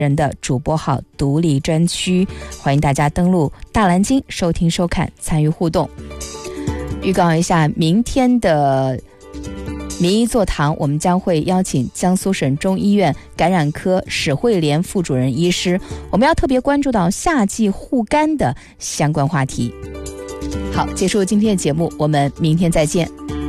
人的主播号独立专区，欢迎大家登录大蓝鲸收听收看参与互动。预告一下明天的民医座谈，我们将会邀请江苏省中医院感染科史慧莲副主任医师，我们要特别关注到夏季护肝的相关话题。好，结束今天的节目，我们明天再见。